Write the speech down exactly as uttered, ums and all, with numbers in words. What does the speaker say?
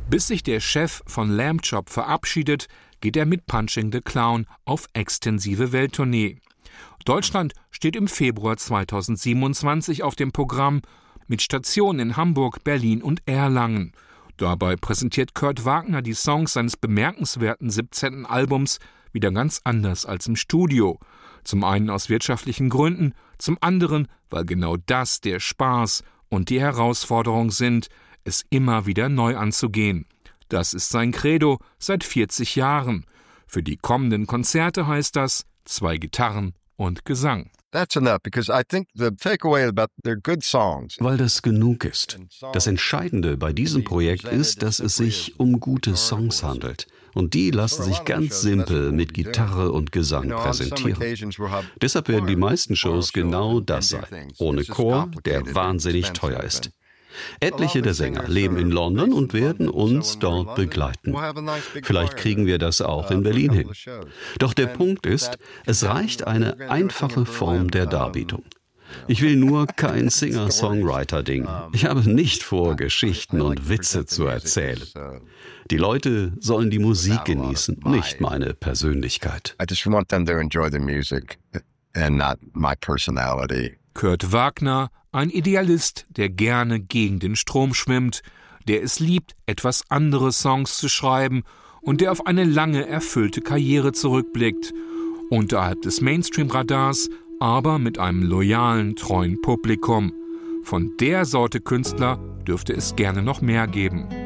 Bis sich der Chef von Lamb Chop verabschiedet, geht er mit Punching the Clown auf extensive Welttournee. Deutschland steht im Februar zweitausendsiebenundzwanzig auf dem Programm mit Stationen in Hamburg, Berlin und Erlangen. Dabei präsentiert Kurt Wagner die Songs seines bemerkenswerten siebzehnten Albums wieder ganz anders als im Studio. Zum einen aus wirtschaftlichen Gründen, zum anderen, weil genau das der Spaß und die Herausforderung sind, es immer wieder neu anzugehen. Das ist sein Credo seit vierzig Jahren. Für die kommenden Konzerte heißt das zwei Gitarren und Gesang. Weil das genug ist. Das Entscheidende bei diesem Projekt ist, dass es sich um gute Songs handelt. Und die lassen sich ganz simpel mit Gitarre und Gesang präsentieren. Deshalb werden die meisten Shows genau das sein. Ohne Chor, der wahnsinnig teuer ist. Etliche der Sänger leben in London und werden uns dort begleiten. Vielleicht kriegen wir das auch in Berlin hin. Doch der Punkt ist, es reicht eine einfache Form der Darbietung. Ich will nur kein Singer-Songwriter-Ding. Ich habe nicht vor, Geschichten und Witze zu erzählen. Die Leute sollen die Musik genießen, nicht meine Persönlichkeit. I just want them to enjoy the music and not my personality. Kurt Wagner, ein Idealist, der gerne gegen den Strom schwimmt, der es liebt, etwas andere Songs zu schreiben und der auf eine lange, erfüllte Karriere zurückblickt. Unterhalb des Mainstream-Radars, aber mit einem loyalen, treuen Publikum. Von der Sorte Künstler dürfte es gerne noch mehr geben.